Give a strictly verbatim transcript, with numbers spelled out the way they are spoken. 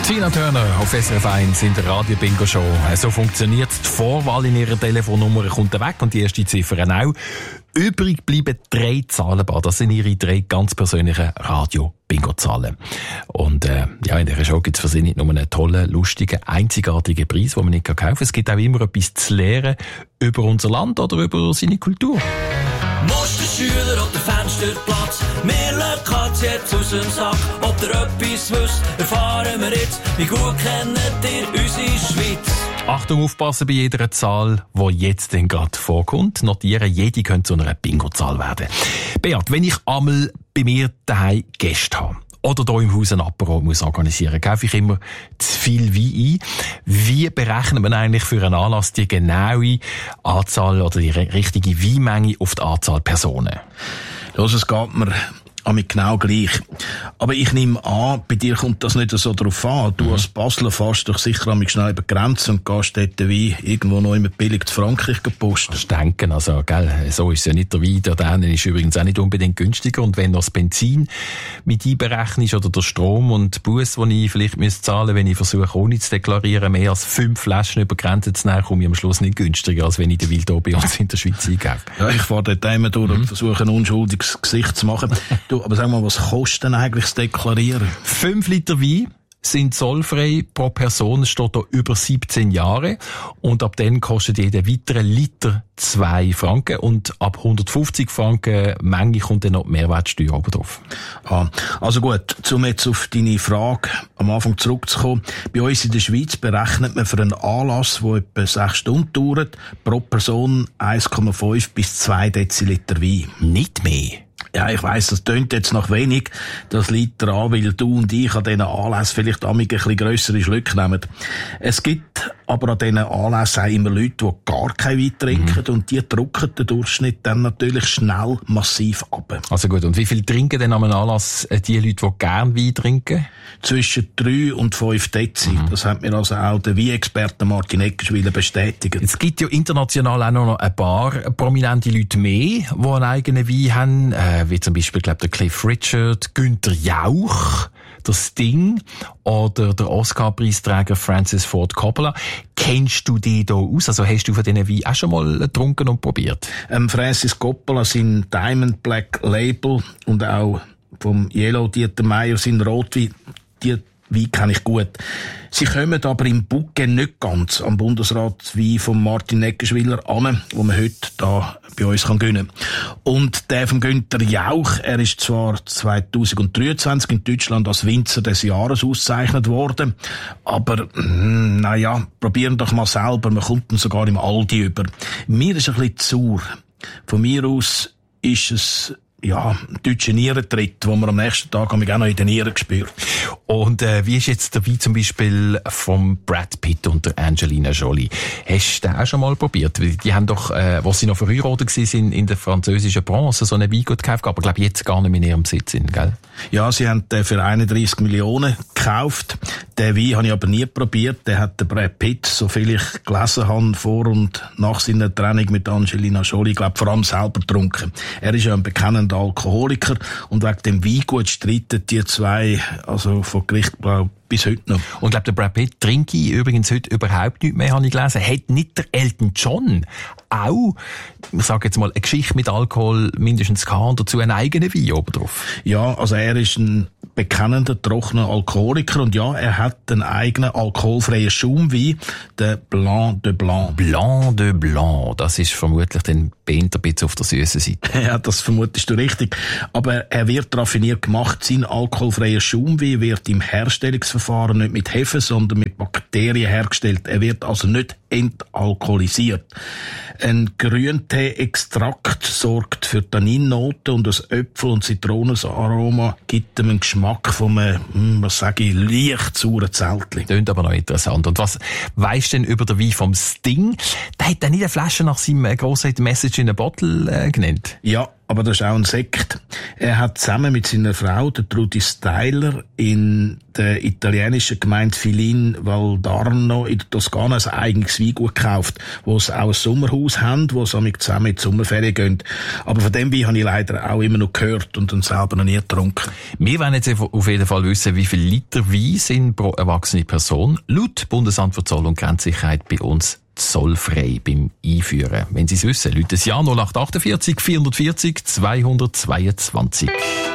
Tina Turner auf S R F eins in der Radio-Bingo-Show. So funktioniert die Vorwahl in ihrer Telefonnummer, kommt weg und die erste Ziffer auch. Übrig bleiben drei Zahlenbar. Das sind ihre drei ganz persönlichen Radio-Bingo-Zahlen. Und äh, ja, in dieser Show gibt es für sie nicht nur einen tollen, lustigen, einzigartigen Preis, den man nicht kaufen kann. Es gibt auch immer etwas zu lernen über unser Land oder über seine Kultur. Musterschüler auf dem Fensterplatz, wir lassen Katz jetzt aus dem Sack. Ob ihr etwas wisst, erfahren wir jetzt. Wie gut kennt ihr unsere Schweiz? Achtung, aufpassen bei jeder Zahl, die jetzt denn gerade vorkommt. Notieren, jede könnte zu einer Bingo-Zahl werden. Beat, wenn ich einmal bei mir daheim Gäste habe oder hier im Haus ein Apero muss organisieren, kaufe ich immer zu viel Wein ein. Wie berechnet man eigentlich für einen Anlass die genaue Anzahl oder die richtige Weinmenge auf die Anzahl Personen? Los, es geht mir damit genau gleich. Aber ich nehme an, bei dir kommt das nicht so drauf an. Du mhm. als Basler fährst doch sicher einmal schnell über die Grenze und gehst dort den Wein irgendwo noch immer billig zu Frankreich gepostet. Das denken, also, gell, so ist es ja nicht. Der Wein, der Dänen ist übrigens auch nicht unbedingt günstiger. Und wenn noch das Benzin mit einberechnet oder der Strom und die Busse, die ich vielleicht müsste zahlen, wenn ich versuche, ohne zu deklarieren, mehr als fünf Flaschen über die Grenze zu nehmen, komme ich am Schluss nicht günstiger, als wenn ich den Wein hier bei uns in der Schweiz einkaufe. Ja, ich fahre dort einmal durch mhm. und versuche ein unschuldiges Gesicht zu machen. Du, aber sag mal, was kostet denn eigentlich das Deklarieren? Fünf Liter Wein sind zollfrei pro Person, es steht da über siebzehn Jahre. Und ab dann kostet jeder weitere Liter zwei Franken. Und ab hundertfünfzig Franken Menge kommt dann noch die Mehrwertsteuer oben drauf. Ah, also gut, um jetzt auf deine Frage am Anfang zurückzukommen. Bei uns in der Schweiz berechnet man für einen Anlass, der etwa sechs Stunden dauert, pro Person eins Komma fünf bis zwei Deziliter Wein. Nicht mehr. Ja, ich weiss, das tönt jetzt noch wenig. Das liegt daran, weil du und ich an diesen Anlässen vielleicht amig ein bisschen grössere Schlücke nehmen. Es gibt aber an diesen Anlässen auch immer Leute, die gar kein Wein trinken mhm. und die drücken den Durchschnitt dann natürlich schnell massiv ab. Also gut, und wie viel trinken denn an einem Anlass die Leute, die gerne Wein trinken? Zwischen drei und fünf Dezi. Mhm. Das hat mir also auch der Weinexperte Martin Eckerschwiller bestätigt. Es gibt ja international auch noch ein paar prominente Leute mehr, die einen eigenen Wein haben, äh, wie zum Beispiel, glaube der Cliff Richard, Günther Jauch, der Sting oder der Oscar-Preisträger Francis Ford Coppola. Kennst du die da aus? Also hast du von diesen Wein auch schon mal getrunken und probiert? Ähm, Francis Coppola, sein Diamond Black Label und auch vom Yellow Dieter Meier, sein Rotwein, die Wein kenne ich gut. Sie kommen aber im Bouquet nicht ganz am Bundesratswein von Martin Eckerschwiller an, wo man heute da bei uns kann gönnen. Und der von Günther Jauch, er ist zwar zwanzig dreiundzwanzig in Deutschland als Winzer des Jahres ausgezeichnet worden, aber mm, naja, probieren doch mal selber, man kommt dann sogar im Aldi über. Mir ist ein bisschen zu sauer. Von mir aus ist es ja, ein deutscher Nierentritt, wo man am nächsten Tag auch noch in den Nieren gespürt. Und äh, wie ist jetzt der Wein zum Beispiel vom Brad Pitt und der Angelina Jolie? Hast du den auch schon mal probiert? Die haben doch, äh, als sie noch verheiratet waren, in der französischen Bronze so einen Wein gekauft, aber glaube jetzt gar nicht mehr in ihrem Besitz sind, gell? Ja, sie haben den für einunddreissig Millionen gekauft. Den Wein habe ich aber nie probiert. Den hat der Brad Pitt, so viel ich gelesen habe, vor und nach seiner Trennung mit Angelina Jolie, glaube vor allem selber getrunken. Er ist ja ein bekennender Alkoholiker und wegen dem Weingut streiten die zwei, also von Gericht, glaube bis heute noch. Und ich glaube, der Brad Pitt trinke ich übrigens heute überhaupt nicht mehr, habe ich gelesen. Hat nicht der Elton John auch, ich sage jetzt mal, eine Geschichte mit Alkohol mindestens gehabt und dazu einen eigenen Wein oben drauf? Ja, also er ist ein bekennender, trockener Alkoholiker und ja, er hat einen eigenen alkoholfreien Schaumwein, den Blanc de Blanc. Blanc de Blanc, das ist vermutlich den Bent ein bisschen auf der süßen Seite. Ja, das vermutest du richtig. Aber er wird raffiniert gemacht. Sein alkoholfreier Schaumwein wird im Herstellungsverfahren nicht mit Hefe, sondern mit Bakterien hergestellt. Er wird also nicht entalkoholisiert. Ein Grüntee-Extrakt sorgt für Tanninnoten und das Äpfel- und Zitronenaroma gibt ihm einen Geschmack von einem, was sage ich, leicht sauren Zeltli. Klingt aber noch interessant. Und was weisst du denn über den Wein vom Sting? Der hat ja nicht eine Flasche nach seinem grossen Message in a Bottle äh, genannt. Ja, aber das ist auch ein Sekt. Er hat zusammen mit seiner Frau, der Trudy Styler, in der italienischen Gemeinde Filin Valdarno in der Toskana ein eigenes Wein Weingut gekauft, wo sie auch ein Sommerhaus haben, wo sie zusammen in die Sommerferien gehen. Aber von dem Wein habe ich leider auch immer noch gehört und dann selber noch nie getrunken. Wir wollen jetzt auf jeden Fall wissen, wie viel Liter Wein sind pro erwachsene Person. Laut Bundesamt für Zoll- und Grenzsicherheit bei uns zollfrei beim Einführen. Wenn Sie es wissen, rufen Sie ja null acht acht vier, vier vier null, zwei zwei zwei.